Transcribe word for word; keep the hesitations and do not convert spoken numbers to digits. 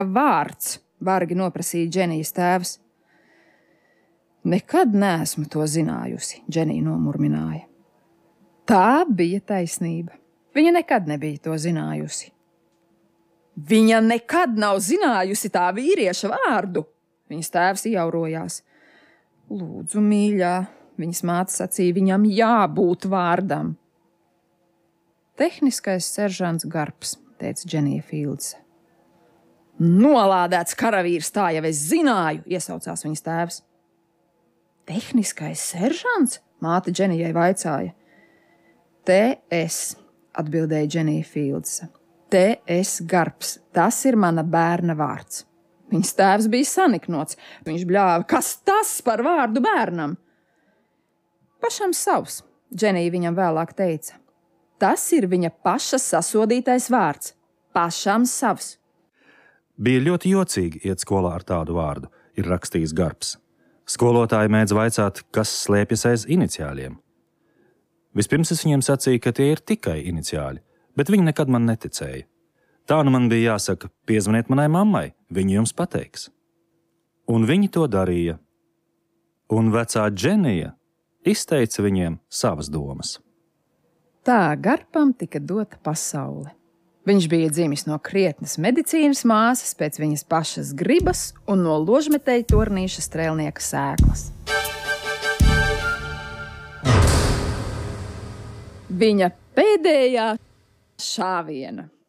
Vārds, bargi noprasīja Dženijas tēvs. Nekad neesmu to zinājusi, Dženija nomurmināja. Tā bija taisnība. Viņa nekad nebija to zinājusi. Viņa nekad nav zinājusi tā vīrieša vārdu, viņas tēvs iejaurojās. Lūdzu, mīļā, viņas māte sacīja, viņam jābūt vārdam. Tehniskais seržants Garbs, teica Dženija Fīldse. Nolādēts karavīrs, tā jau es zināju, iesaucās viņas tēvs. Tehniskais seržants? Māte Dženijai vaicāja. T S, atbildēja Dženija Fīldse. T S Garbs, tas ir mana bērna vārds. Viņas tēvs bija saniknots. Viņš bļāva, kas tas par vārdu bērnam? Pašam savs, Dženija viņam vēlāk teica. Tas ir viņa paša sasodītais vārds. Pašam savs. Bija ļoti jocīgi iet skolā ar tādu vārdu, ir rakstījis Garbs. Skolotāji mēdz vaicāt, kas slēpjas aiz iniciāļiem. Vispirms es viņiem sacīju, ka tie ir tikai iniciāļi, bet viņi nekad man neticēja. Tā nu man bija jāsaka, piezvaniet manai mammai, viņa jums pateiks. Un viņi to darīja. Un vecā Dženija izteica viņiem savas domas. Tā Garbam tika dota pasaule. Viņš bija dzimis no krietnas medicīnas māsas pēc viņas pašas gribas un no ložmetēja tornīša strēlnieka sēklas. Viņa pēdējā šāviena.